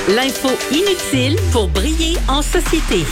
L'info inutile pour briller en société.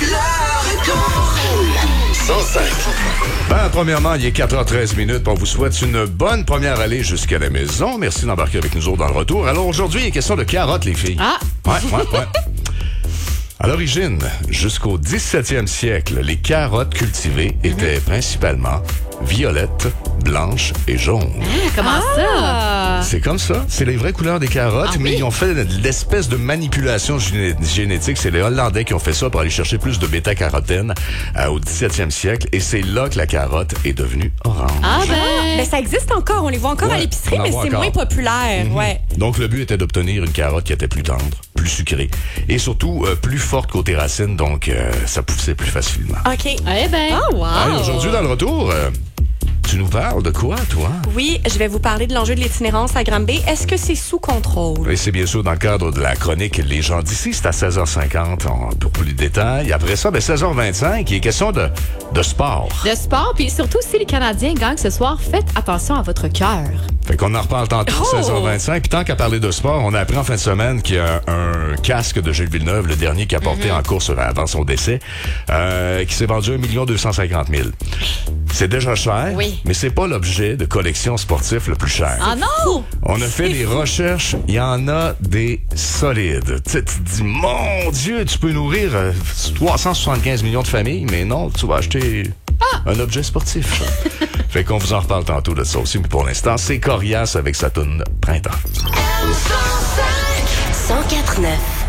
105. Ben, premièrement, il est 4h13 minutes. On vous souhaite une bonne première allée jusqu'à la maison. Merci d'embarquer avec nous autres dans le retour. Alors aujourd'hui, il est question de carottes, les filles. Ah! Ouais. À l'origine, jusqu'au 17e siècle, les carottes cultivées étaient principalement violettes, blanches et jaunes. Comment ça? C'est comme ça. C'est les vraies couleurs des carottes, mais ils ont fait l'espèce de manipulation génétique. C'est les Hollandais qui ont fait ça pour aller chercher plus de bêta-carotène au 17e siècle. Et c'est là que la carotte est devenue orange. Mais ça existe encore. On les voit encore à l'épicerie, mais c'est moins populaire. Ouais. Donc, le but était d'obtenir une carotte qui était plus tendre, plus sucrée et surtout plus forte côté racine. Donc, ça poussait plus facilement. OK. Eh ben. Oh, wow. Hey, aujourd'hui, dans le retour... tu nous parles de quoi, toi? Oui, je vais vous parler de l'enjeu de l'itinérance à Granby. Est-ce que c'est sous contrôle? Et c'est bien sûr dans le cadre de la chronique Les gens d'ici. C'est à 16h50 pour plus de détails. Après ça, 16h25, il est question de sport. De sport, puis surtout, si les Canadiens gagnent ce soir, faites attention à votre cœur. Fait qu'on en reparle tantôt, 16h25. Puis tant qu'à parler de sport, on a appris en fin de semaine qu'il y a un casque de Gilles Villeneuve, le dernier qu'il a porté en course avant son décès, qui s'est vendu à 1 250 000. C'est déjà cher, mais c'est pas l'objet de collection sportif le plus cher. Ah non! On a fait des recherches, il y en a des solides. Tu sais, tu te dis, mon Dieu, tu peux nourrir 375 millions de familles, mais non, tu vas acheter un objet sportif. Fait qu'on vous en reparle tantôt de ça aussi, mais pour l'instant, c'est Corias avec sa toune Printemps. 104.9